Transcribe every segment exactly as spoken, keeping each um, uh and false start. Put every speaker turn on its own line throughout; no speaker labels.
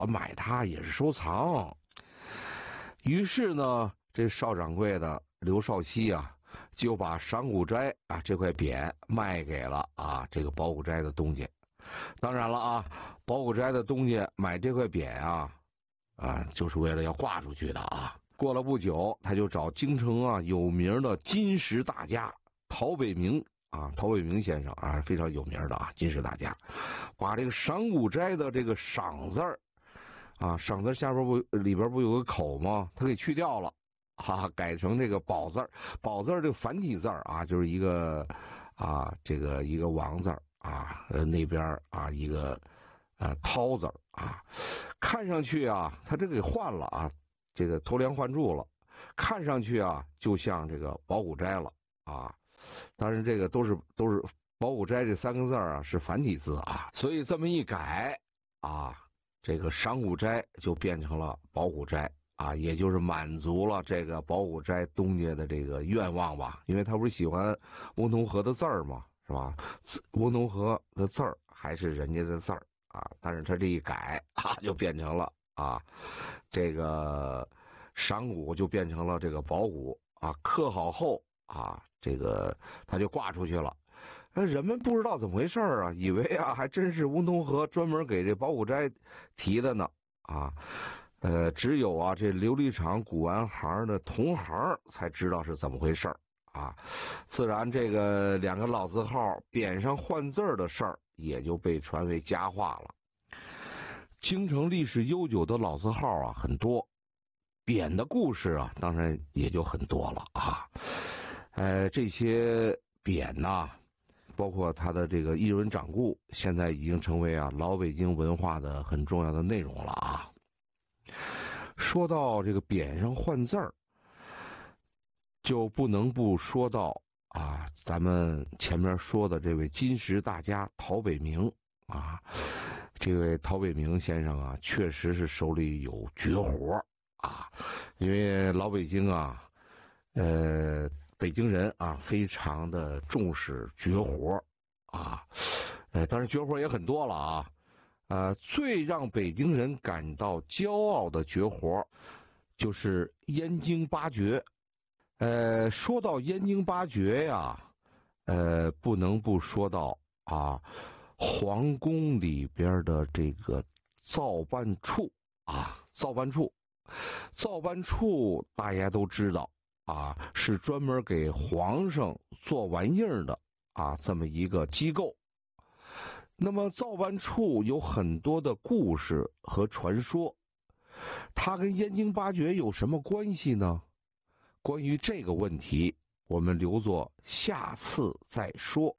买它也是收藏。于是呢，这邵掌柜的刘少奇啊，就把赏古斋啊这块匾卖给了啊这个宝古斋的东家。当然了啊，宝古斋的东家买这块匾啊，啊就是为了要挂出去的啊。过了不久，他就找京城啊有名的金石大家陶北明啊，陶北明先生啊，非常有名的啊金石大家，把这个赏古斋的这个赏字儿啊，赏字下边不里边不有个口吗？他给去掉了。啊，改成这个宝字儿，宝字儿这个繁体字儿啊，就是一个啊，这个一个王字儿啊，呃那边啊一个呃涛字儿啊，看上去啊，他这给换了啊，这个头梁换柱了，看上去啊就像这个宝古斋了啊，当然这个都是都是宝古斋这三个字啊是繁体字啊，所以这么一改啊，这个赏古斋就变成了宝古斋。啊，也就是满足了这个宝古斋东家的这个愿望吧，因为他不是喜欢翁同龢的字儿嘛，是吧？翁同龢的字儿还是人家的字儿啊，但是他这一改啊，就变成了啊，这个赏古就变成了这个宝古啊，刻好后啊，这个他就挂出去了。那人们不知道怎么回事啊，以为啊还真是翁同龢专门给这宝古斋提的呢啊。呃，只有啊，这琉璃厂古玩行的同行才知道是怎么回事啊，自然这个两个老字号匾上换字的事儿也就被传为佳话了。京城历史悠久的老字号啊很多，匾的故事啊当然也就很多了啊。呃，这些匾呐，包括它的这个一文掌故，现在已经成为啊老北京文化的很重要的内容了啊。说到这个匾上换字儿，就不能不说到啊，咱们前面说的这位金石大家陶北明啊，这位陶北明先生啊，确实是手里有绝活啊，因为老北京啊，呃，北京人啊，非常的重视绝活啊，呃，当然绝活也很多了啊。呃，最让北京人感到骄傲的绝活，就是燕京八绝。呃，说到燕京八绝呀，呃，不能不说到啊，皇宫里边的这个造办处啊，造办处，造办处大家都知道啊，是专门给皇上做玩意儿的啊，这么一个机构。那么造办处有很多的故事和传说，它跟燕京八绝有什么关系呢？关于这个问题，我们留作下次再说。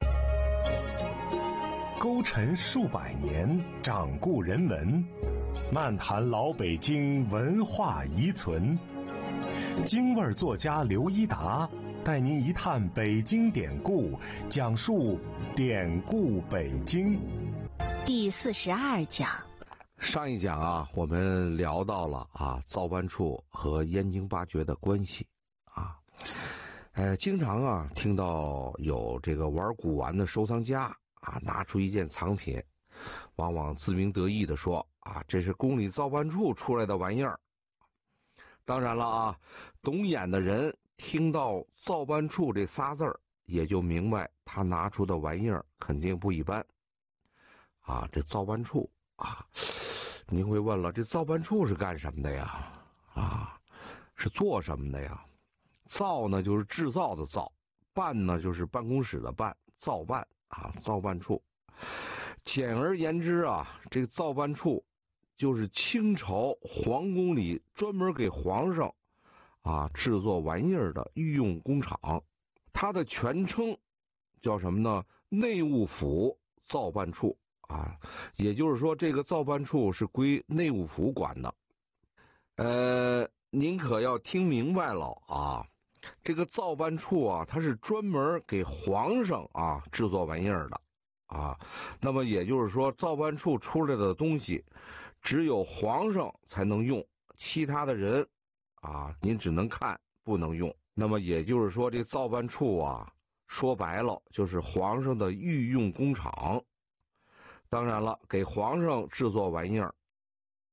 勾陈数百年，掌故人文，漫谈老北京文化遗存。京味作家刘一达带您一探北京典故，讲述典故北京。
第四十二讲。
上一讲啊，我们聊到了啊造办处和燕京八绝的关系啊，呃，经常啊听到有这个玩古玩的收藏家啊拿出一件藏品，往往自鸣得意的说啊，这是宫里造办处出来的玩意儿。当然了啊，懂眼的人听到造办处这仨字儿，也就明白他拿出的玩意儿肯定不一般啊。这造办处啊，您会问了，这造办处是干什么的呀？啊，是做什么的呀？造呢就是制造的造，办呢就是办公室的办，造办啊，造办处。简而言之啊，这个造办处就是清朝皇宫里专门给皇上啊制作玩意儿的御用工厂，它的全称叫什么呢？内务府造办处啊，也就是说，这个造办处是归内务府管的。呃，您可要听明白了啊，这个造办处啊，它是专门给皇上啊制作玩意儿的啊。那么也就是说，造办处出来的东西，只有皇上才能用，其他的人啊，您只能看不能用。那么也就是说，这造办处啊，说白了就是皇上的御用工厂。当然了，给皇上制作玩意儿。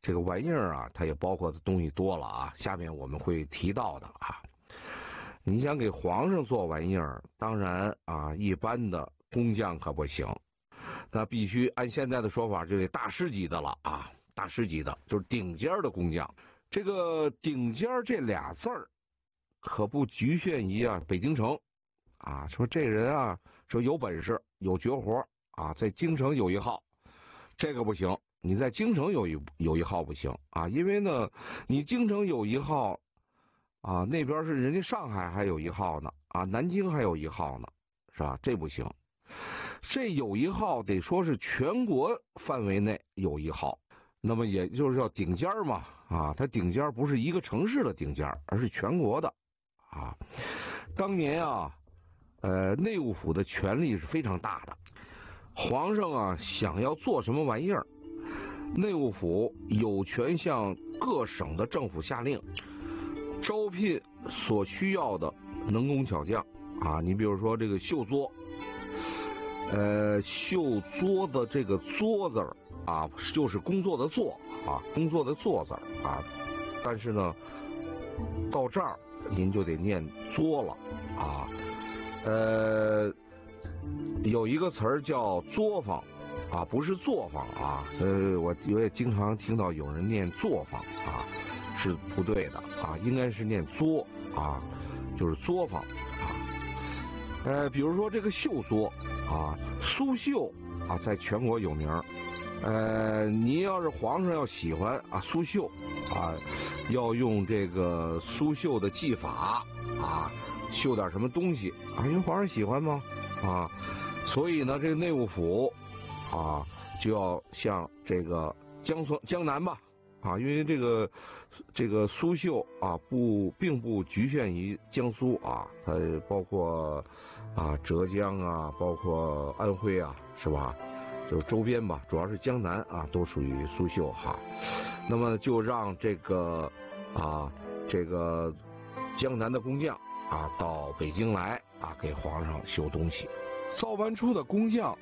这个玩意儿啊，它也包括的东西多了啊，下面我们会提到的啊。你想给皇上做玩意儿，当然啊，一般的工匠可不行，那必须按现在的说法就得大师级的了啊，大师级的就是顶尖的工匠。这个顶尖这俩字儿，可不局限于啊北京城啊，说这人啊说有本事有绝活啊，在京城有一号，这个不行。你在京城有一有一号不行啊，因为呢，你京城有一号，啊，那边是人家上海还有一号呢，啊，南京还有一号呢，是吧？这不行，这有一号得说是全国范围内有一号，那么也就是要顶尖嘛，啊，它顶尖不是一个城市的顶尖，而是全国的，啊，当年啊，呃，内务府的权力是非常大的，皇上啊想要做什么玩意儿。内务府有权向各省的政府下令，招聘所需要的能工巧匠啊。你比如说这个绣作，呃，绣作的这个“作”字儿啊，就是工作的“作”啊，工作的“作”字儿啊。但是呢，到这儿您就得念“作”了啊。呃，有一个词儿叫“作坊”。啊，不是作坊啊，呃，我我也经常听到有人念作坊啊，是不对的啊，应该是念作啊，就是作坊啊。呃，比如说这个绣作啊，苏绣啊，在全国有名。呃，您要是皇上要喜欢啊，苏绣啊，要用这个苏绣的技法啊，绣点什么东西啊，因为皇上喜欢吗？啊，所以呢，这个内务府。啊，就要向这个江苏江南吧，啊，因为这个这个苏绣啊，不并不局限于江苏啊，它包括啊浙江啊，包括安徽啊，是吧？就周边吧，主要是江南啊，都属于苏绣哈。那么就让这个啊这个江南的工匠啊到北京来啊，给皇上绣东西。造办处的工匠。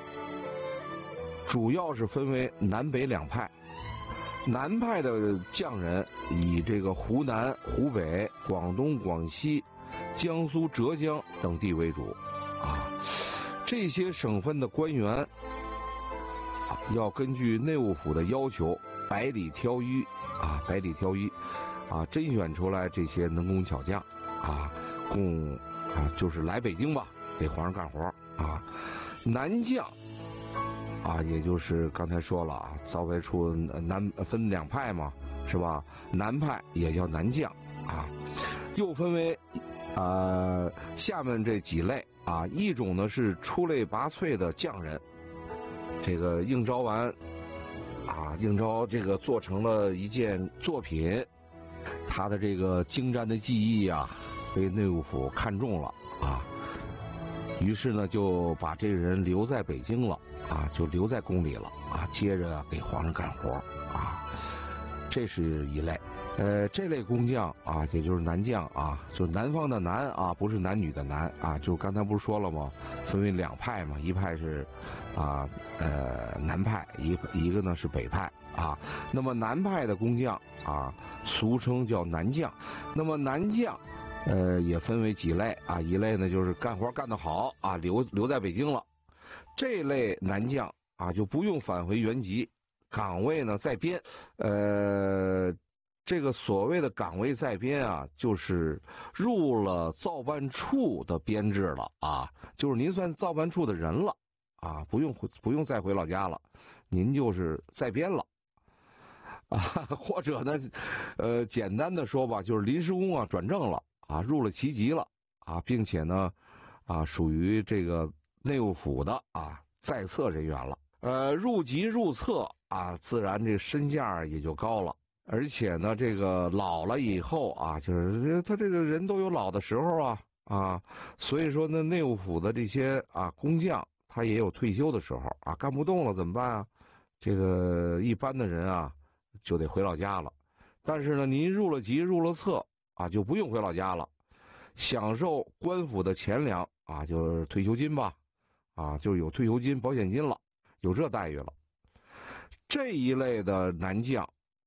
主要是分为南北两派，南派的匠人以这个湖南、湖北、广东、广西、江苏、浙江等地为主，啊，这些省份的官员啊，要根据内务府的要求，百里挑一啊，百里挑一啊，甄选出来这些能工巧匠啊，供啊就是来北京吧，给皇上干活啊，南将。啊，也就是刚才说了啊，造办处南分两派嘛，是吧？南派也叫南将啊，又分为呃下面这几类啊，一种呢是出类拔萃的匠人，这个应招完啊，应招这个做成了一件作品，他的这个精湛的技艺啊，被内务府看中了啊，于是呢就把这个人留在北京了。啊，就留在宫里了啊，接着给皇上干活啊，这是一类。呃，这类工匠啊，也就是南将啊，就南方的南啊，不是男女的男啊，就刚才不是说了吗？分为两派嘛，一派是啊呃南派，一一个呢是北派啊。那么南派的工匠啊，俗称叫南将。那么南将。呃，也分为几类啊，一类呢就是干活干得好啊，留留在北京了。这类南将啊，就不用返回原籍，岗位呢在编。呃，这个所谓的岗位在编啊，就是入了造办处的编制了啊，就是您算造办处的人了啊，不用不用再回老家了，您就是在编了啊，或者呢，呃，简单的说吧，就是临时工啊转正了啊，入了旗级了啊，并且呢，啊，属于这个。内务府的啊在册人员了，呃，入籍入册啊，自然这身价也就高了，而且呢，这个老了以后啊，就是他这个人都有老的时候啊啊，所以说呢，内务府的这些啊工匠，他也有退休的时候啊，干不动了怎么办啊？这个一般的人啊，就得回老家了。但是呢，您入了籍入了册啊，就不用回老家了，享受官府的钱粮啊，就是退休金吧。啊，就有退休金、保险金了，有这待遇了。这一类的南将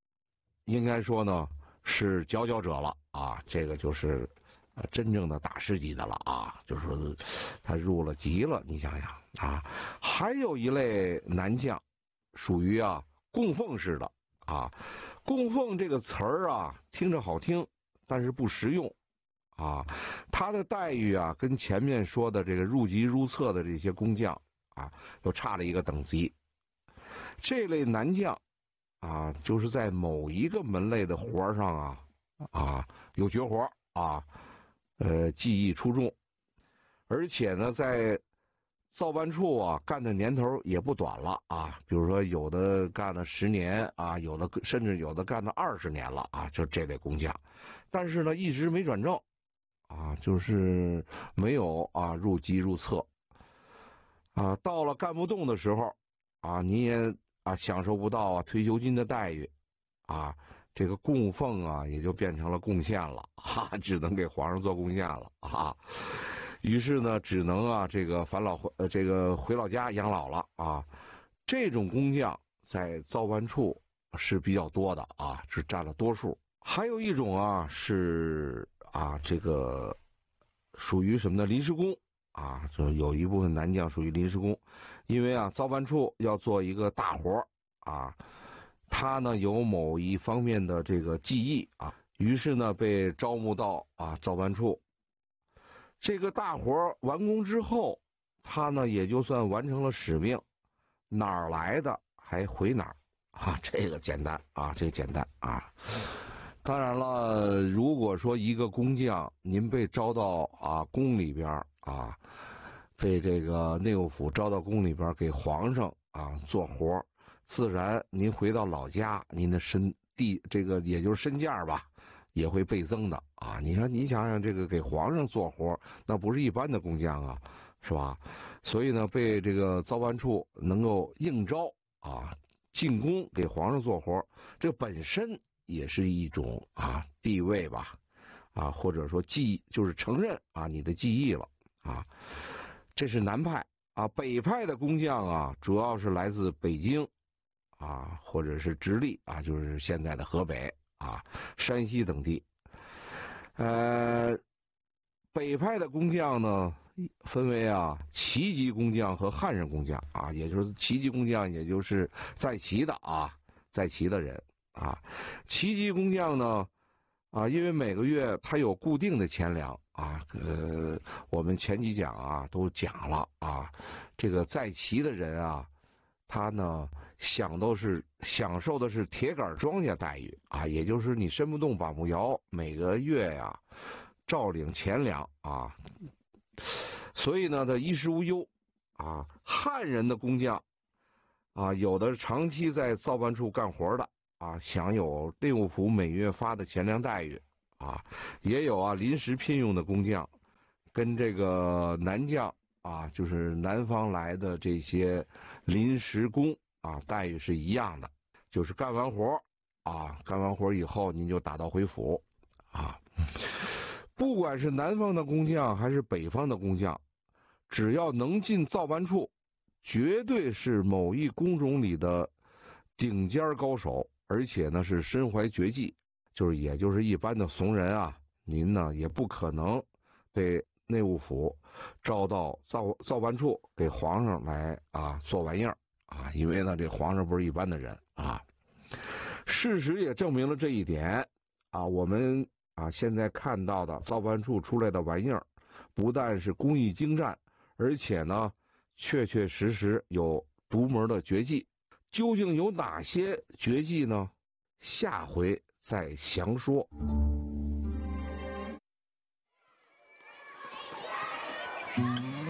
应该说呢是佼佼者了啊，这个就是呃真正的大师级的了啊，就是说他入了级了，你想想啊。还有一类男将，属于啊供奉式的啊。供奉这个词儿啊，听着好听，但是不实用啊。他的待遇啊，跟前面说的这个入级入册的这些工匠啊，又差了一个等级。这类男将啊，就是在某一个门类的活上啊啊有绝活啊，呃技艺出众，而且呢在造办处啊干的年头也不短了啊，比如说有的干了十年啊，有的甚至有的干了二十年了啊，就这类工匠，但是呢一直没转正啊，就是没有啊入级入册啊，到了干不动的时候啊，你也啊享受不到啊退休金的待遇啊，这个供奉啊也就变成了贡献了啊，只能给皇上做贡献了啊。于是呢，只能啊，这个返老回呃，这个回老家养老了啊。这种工匠在造办处是比较多的啊，是占了多数。还有一种啊，是啊，这个属于什么呢？临时工啊，就有一部分男将属于临时工，因为啊，造办处要做一个大活啊，他呢有某一方面的这个技艺啊，于是呢被招募到啊造办处。这个大活完工之后，他呢也就算完成了使命，哪儿来的还回哪儿啊，这个简单啊，这个简单啊。当然了，如果说一个工匠您被招到啊宫里边啊，被这个内务府招到宫里边给皇上啊做活，自然您回到老家，您的身地这个也就是身价吧，也会倍增的啊！你说，你想想，这个给皇上做活，那不是一般的工匠啊，是吧？所以呢，被这个造办处能够应招啊，进宫给皇上做活，这本身也是一种啊地位吧，啊，或者说技，就是承认啊你的技艺了啊。这是南派啊，北派的工匠啊，主要是来自北京啊，或者是直隶啊，就是现在的河北啊、山西等地。呃，北派的工匠呢，分为啊旗级工匠和汉人工匠啊，也就是旗级工匠，也就是在旗的啊，在旗的人啊。旗级工匠呢，啊，因为每个月他有固定的钱粮啊，呃，我们前几讲啊都讲了啊，这个在旗的人啊，他呢享都是享受的是铁杆庄稼待遇啊，也就是你身不动绑不摇，每个月呀、啊、照领钱粮啊，所以呢他衣食无忧啊。汉人的工匠啊，有的长期在造办处干活的啊，享有内务府每月发的钱粮待遇啊，也有啊临时聘用的工匠，跟这个南将啊，就是南方来的这些临时工啊，待遇是一样的，就是干完活啊，干完活以后您就打道回府啊。不管是南方的工匠还是北方的工匠，只要能进造办处，绝对是某一工种里的顶尖高手，而且呢是身怀绝技，就是也就是一般的怂人啊，您呢也不可能被内务府招到造造办处给皇上来啊做玩意儿啊，因为呢这皇上不是一般的人啊。事实也证明了这一点啊，我们啊现在看到的造办处出来的玩意儿，不但是工艺精湛，而且呢确确实实有独门的绝技。究竟有哪些绝技呢？下回再详说。
嗯